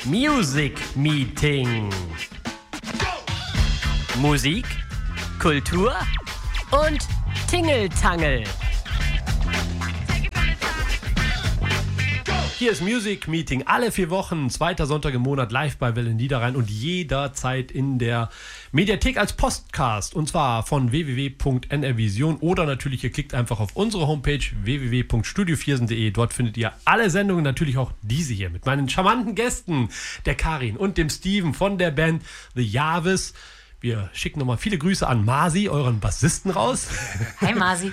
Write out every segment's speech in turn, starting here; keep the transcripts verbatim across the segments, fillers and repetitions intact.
Music Meeting. Musik, Kultur und Tingeltangel. Hier ist Music Meeting, alle vier Wochen, zweiter Sonntag im Monat, live bei Welle Niederrhein und jederzeit in der Mediathek als Podcast. Und zwar von w w w punkt n r vision oder natürlich, ihr klickt einfach auf unsere Homepage w w w punkt studio viersen punkt d e. Dort findet ihr alle Sendungen, natürlich auch diese hier mit meinen charmanten Gästen, der Karin und dem Steven von der Band The Jarvis. Wir schicken nochmal viele Grüße an Masi, euren Bassisten, raus. Hi Masi.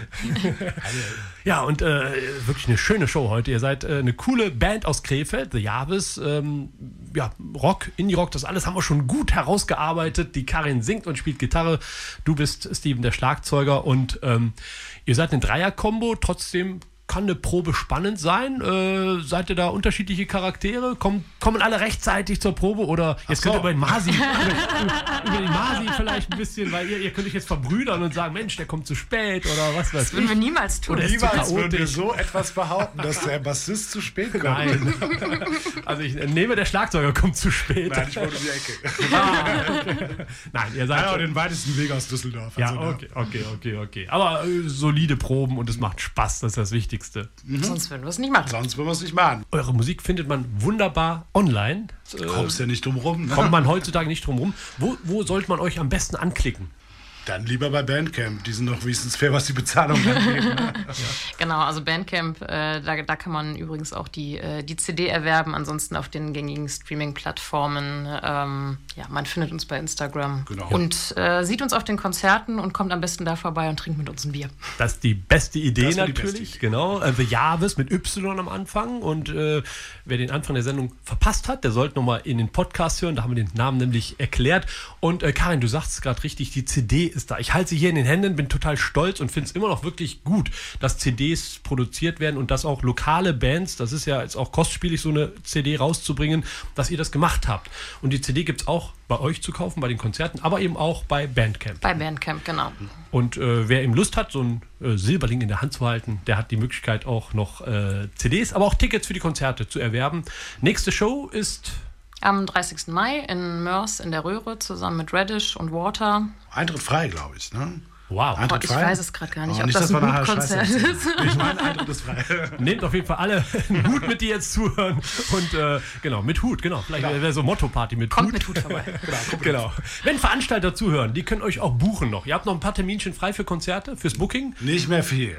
Ja, und äh, wirklich eine schöne Show heute. Ihr seid äh, eine coole Band aus Krefeld, The Jarvis. Ähm, ja, Rock, Indie-Rock, das alles haben wir schon gut herausgearbeitet. Die Karin singt und spielt Gitarre. Du bist, Steven, der Schlagzeuger. Und ähm, ihr seid eine Dreier-Kombo, trotzdem kann eine Probe spannend sein. Äh, seid ihr da unterschiedliche Charaktere? Kommen, kommen alle rechtzeitig zur Probe? Oder jetzt so. Könnt ihr über den Masi, über, über den Masi vielleicht ein bisschen, weil ihr, ihr könnt euch jetzt verbrüdern und sagen, Mensch, der kommt zu spät oder was weiß ich. Das würden wir niemals tun. Oder niemals würden wir so etwas behaupten, dass der Bassist zu spät kommt. Nein. Also ich nehme, der Schlagzeuger kommt zu spät. Nein, ich wohne um die Ecke. Ah, okay. Nein, ihr seid ja, den weitesten Weg aus Düsseldorf. Ja, also, okay, okay, okay, okay. Aber äh, solide Proben und es macht Spaß, das ist das Wichtigste. Mhm. Sonst würden wir es nicht machen. Sonst würden wir es nicht machen. Eure Musik findet man wunderbar online. Du kommst äh, ja nicht drum rum. Ne? Kommt man heutzutage nicht drum rum. Wo, wo sollte man euch am besten anklicken? Dann lieber bei Bandcamp. Die sind noch wenigstens fair, was die Bezahlung angeht. Ne? Ja. Genau, also Bandcamp, äh, da, da kann man übrigens auch die, äh, die C D erwerben. Ansonsten auf den gängigen Streaming-Plattformen. Ähm, ja, man findet uns bei Instagram. Genau. Und äh, sieht uns auf den Konzerten und kommt am besten da vorbei und trinkt mit uns ein Bier. Das ist die beste Idee das natürlich. Die beste Idee. Genau. Äh, The Jarvis mit Y am Anfang. Und äh, wer den Anfang der Sendung verpasst hat, der sollte nochmal in den Podcast hören. Da haben wir den Namen nämlich erklärt. Und äh, Karin, du sagst es gerade richtig, die C D ist da. Ich halte sie hier in den Händen, bin total stolz und finde es immer noch wirklich gut, dass C Ds produziert werden und dass auch lokale Bands, das ist ja jetzt auch kostspielig, so eine C D rauszubringen, dass ihr das gemacht habt. Und die C D gibt es auch bei euch zu kaufen, bei den Konzerten, aber eben auch bei Bandcamp. Bei Bandcamp, genau. Und äh, wer eben Lust hat, so ein äh, Silberling in der Hand zu halten, der hat die Möglichkeit auch noch äh, C Ds, aber auch Tickets für die Konzerte zu erwerben. Nächste Show ist am dreißigsten Mai in Mörs in der Röhre zusammen mit Radish und Water. Eintritt frei, glaube ich, ne? Wow. Oh, ich weiß es gerade gar nicht, oh, ob nicht, das ein das Hutkonzert ist. Ich meine, Eintritt ist frei. Nehmt auf jeden Fall alle einen Hut mit, die jetzt zuhören. Und äh, genau, mit Hut, genau. Vielleicht wäre wär so Motto-Party mit Kommt Hut. mit Hut vorbei. genau, kommt genau. Wenn Veranstalter zuhören, die können euch auch buchen noch. Ihr habt noch ein paar Terminchen frei für Konzerte, fürs Booking. Nicht mehr viel.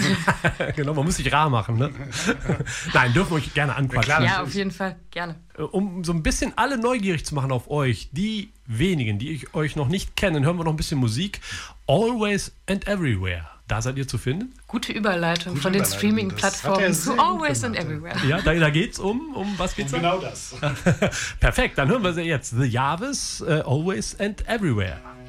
Genau, man muss sich rar machen, ne? Nein, dürfen wir euch gerne anquatschen. Ja, klar, ja, auf jeden Fall, gerne. Um so ein bisschen alle neugierig zu machen auf euch, die wenigen, die ich euch noch nicht kennen, hören wir noch ein bisschen Musik. Always and Everywhere. Da seid ihr zu finden. Gute Überleitung Gute von den Überleitung. Streaming-Plattformen zu Always and Everywhere. Ja, da, da geht's um. Um was geht's um da? Genau das. Perfekt, dann hören wir sie jetzt. The Jarvis, uh, Always and Everywhere.